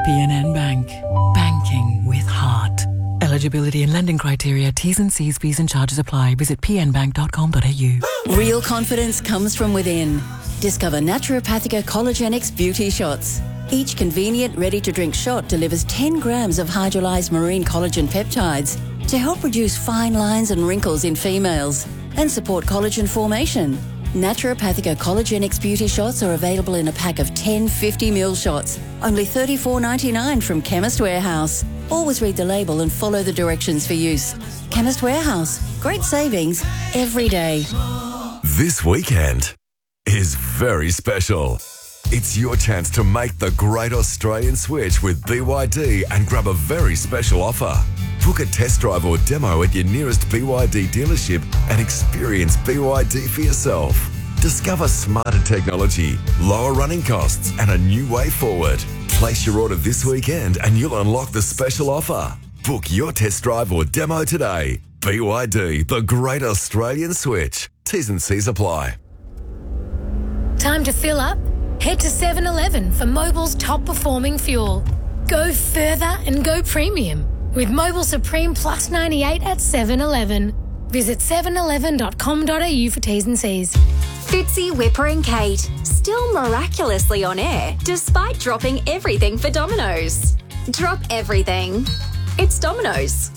PNN Bank. Banking with heart. Eligibility and lending criteria, T's and C's, fees and charges apply. Visit pnbank.com.au. Real confidence comes from within. Discover Naturopathica Collagenix Beauty Shots. Each convenient, ready-to-drink shot delivers 10 grams of hydrolyzed marine collagen peptides to help reduce fine lines and wrinkles in females and support collagen formation. Naturopathica Collagenix Beauty Shots are available in a pack of 10 50ml shots, only $34.99 from Chemist Warehouse. Always read the label and follow the directions for use. Chemist Warehouse. Great savings every day. This weekend is very special. It's your chance to make the great Australian switch with BYD and grab a very special offer. Book a test drive or demo at your nearest BYD dealership and experience BYD for yourself. Discover smarter technology, lower running costs and a new way forward. Place your order this weekend and you'll unlock the special offer. Book your test drive or demo today. BYD, the great Australian switch. T's and C's apply. Time to fill up? Head to 7-Eleven for Mobil's top performing fuel. Go further and go premium with Mobil Supreme Plus 98 at 7-Eleven. Visit 7eleven.com.au for T's and C's. Fitzy, Whipper and Kate, still miraculously on air despite dropping everything for Domino's. Drop everything. It's Domino's.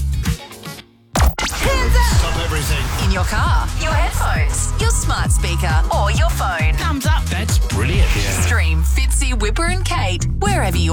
Hands up! Stop everything. In your car, your headphones, your smart speaker, or your phone. Thumbs up. That's brilliant. Stream Fitzy, Whipper and Kate wherever you